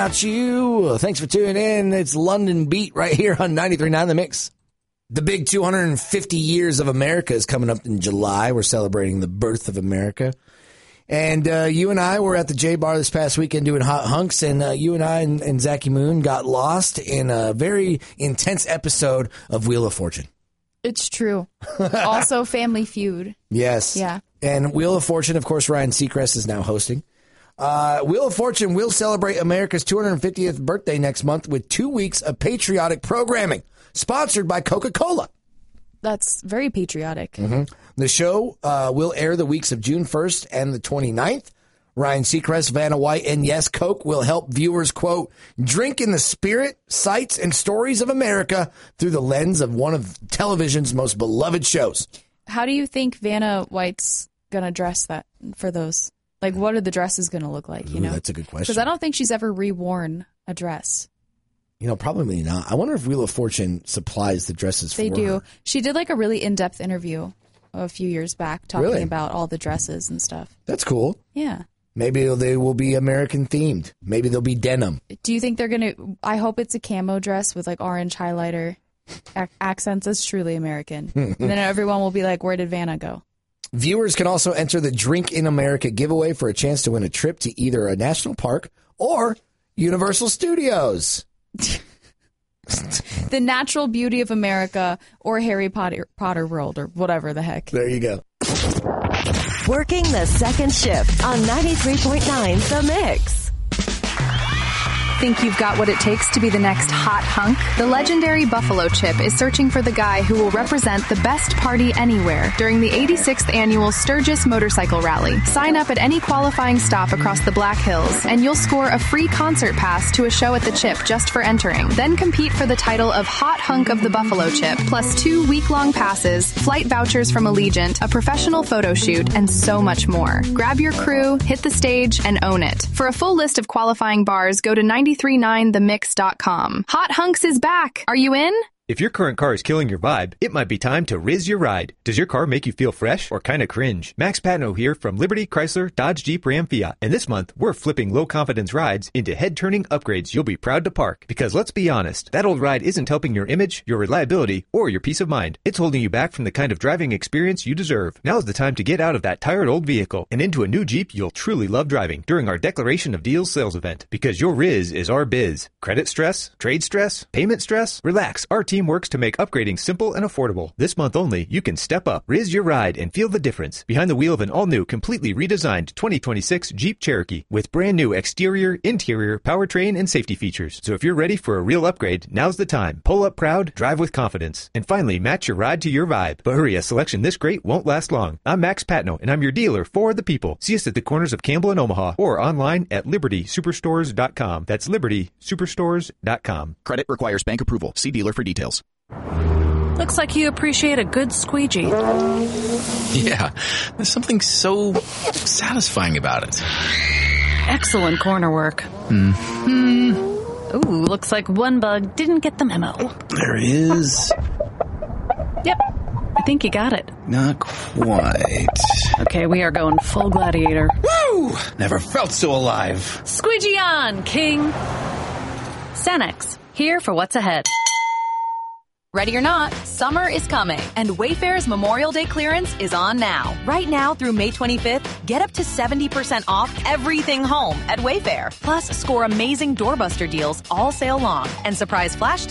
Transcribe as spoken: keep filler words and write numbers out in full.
About you. Thanks for tuning in. It's London Beat right here on ninety-three point nine The Mix. The big two hundred fifty years of America is coming up in July. We're celebrating the birth of America. And uh, you and I were at the J Bar this past weekend doing Hot Hunks, and uh, you and I and, and Zachy Moon got lost in a very intense episode of Wheel of Fortune. It's true. Also Family Feud. Yes. Yeah. And Wheel of Fortune, of course, Ryan Seacrest is now hosting. Uh, Wheel of Fortune will celebrate America's two hundred fiftieth birthday next month with two weeks of patriotic programming, sponsored by Coca-Cola. That's very patriotic. Mm-hmm. The show uh, will air the weeks of June first and the twenty-ninth. Ryan Seacrest, Vanna White, and Yes, Coke will help viewers, quote, drink in the spirit, sights, and stories of America through the lens of one of television's most beloved shows. How do you think Vanna White's going to dress that for those? Like, what are the dresses going to look like, you Ooh, know? That's a good question. Because I don't think she's ever reworn a dress. You know, probably not. I wonder if Wheel of Fortune supplies the dresses They for do. her. She did like a really in-depth interview a few years back talking Really? about all the dresses and stuff. That's cool. Yeah. Maybe they will be American themed. Maybe they'll be denim. Do you think they're going to... I hope it's a camo dress with like orange highlighter ac- accents. That's truly American. And then everyone will be like, where did Vanna go? Viewers can also enter the Drink in America giveaway for a chance to win a trip to either a national park or Universal Studios. The Natural Beauty of America or Harry Potter, Potter World or whatever the heck. There you go. Working the second shift on ninety-three point nine The Mix. Think you've got what it takes to be the next hot hunk? The legendary Buffalo Chip is searching for the guy who will represent the best party anywhere during the eighty-sixth annual Sturgis Motorcycle Rally. Sign up at any qualifying stop across the Black Hills, and you'll score a free concert pass to a show at the Chip just for entering. Then compete for the title of Hot Hunk of the Buffalo Chip, plus two week-long passes, flight vouchers from Allegiant, a professional photo shoot, and so much more. Grab your crew, hit the stage, and own it. For a full list of qualifying bars, go to ninety-three point nine the mix dot com. Hot Hunks is back. Are you in? If your current car is killing your vibe, it might be time to Riz your ride. Does your car make you feel fresh or kind of cringe? Max Patno here from Liberty, Chrysler, Dodge, Jeep, Ram, Fiat. And this month, we're flipping low-confidence rides into head-turning upgrades you'll be proud to park. Because let's be honest, that old ride isn't helping your image, your reliability, or your peace of mind. It's holding you back from the kind of driving experience you deserve. Now's the time to get out of that tired old vehicle and into a new Jeep you'll truly love driving during our Declaration of Deals sales event. Because your Riz is our biz. Credit stress? Trade stress? Payment stress? Relax. Our team works to make upgrading simple and affordable. This month only, you can step up, Riz your ride, and feel the difference behind the wheel of an all-new, completely redesigned twenty twenty-six Jeep Cherokee with brand new exterior, interior, powertrain, and safety features. So if you're ready for a real upgrade, now's the time. Pull up proud, drive with confidence, and finally match your ride to your vibe. But hurry, a selection this great won't last long. I'm Max Patno, and I'm your dealer for the people. See us at the corners of Campbell and Omaha or online at liberty superstores dot com. That's liberty superstores dot com. Credit requires bank approval. See dealer for details. Looks like you appreciate a good squeegee. Yeah, there's something so satisfying about it. Excellent corner work. Hmm. Ooh, looks like one bug didn't get the memo. There is. Yep, I think you got it. Not quite. Okay, we are going full gladiator. Woo! Never felt so alive. Squeegee on, King. Cenex, here for what's ahead. Ready or not, summer is coming, and Wayfair's Memorial Day clearance is on now. Right now through May twenty-fifth, get up to seventy percent off everything home at Wayfair. Plus, score amazing doorbuster deals all sale long and surprise flash deals